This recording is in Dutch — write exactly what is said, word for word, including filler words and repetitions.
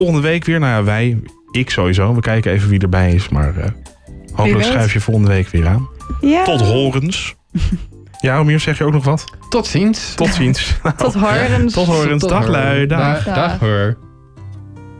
volgende week weer. Nou ja, wij, ik sowieso. We kijken even wie erbij is. Maar uh, hopelijk schuif je volgende week weer aan. Ja. Tot horens. Ja, Romier, zeg je ook nog wat? Tot ziens. Tot ziens. Tot horens. Tot horens. Dag lui. Dag. Dag hoor.